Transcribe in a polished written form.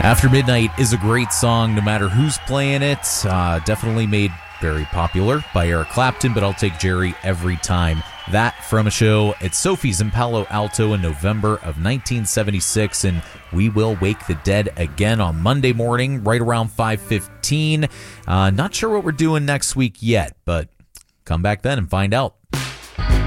After Midnight is a great song no matter who's playing it. Definitely made very popular by Eric Clapton, but I'll take Jerry every time. That from a show at Sophie's in Palo Alto in November of 1976, and we will wake the dead again on Monday morning right around 5:15. Not sure what we're doing next week yet, but come back then and find out.